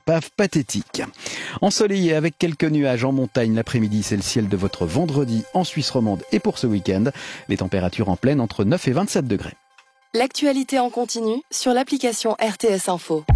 épave pathétique. Ensoleillé avec quelques nuages en montagne l'après-midi, c'est le ciel de votre vendredi en Suisse romande et pour ce week-end. Les températures en pleine entre 9 et 27 degrés. L'actualité en continu sur l'application RTS Info.